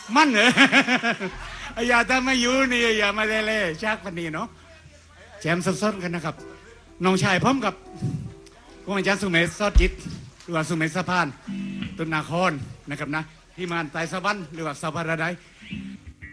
มันเหรออย่าถ้าไม่อยู่นี่อย่ามาเล่ๆชักพันนีเนาะแจมสดๆกันนะครับน้องชายพร้อมกับผู้บัญชาสุเมธซอดจิตหรือว่าสุเมธสะพานตุนนาครนะครับนะที่มานไตสวรรค์หรือว่าสวรรค์ใด